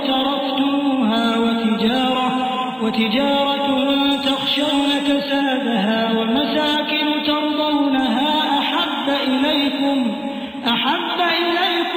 وتركتموها وتجارة تخشون كسادها ومساكن ترضونها أحب إليكم